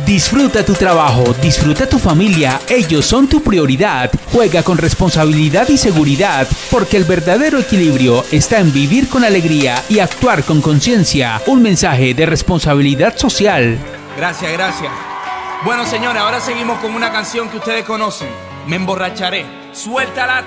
Disfruta tu trabajo, disfruta tu familia, ellos son tu prioridad. Juega con responsabilidad y seguridad, porque el verdadero equilibrio está en vivir con alegría y actuar con conciencia. Un mensaje de responsabilidad social. Gracias, gracias. Bueno, señores, ahora seguimos con una canción que ustedes conocen. Me emborracharé. Suéltala.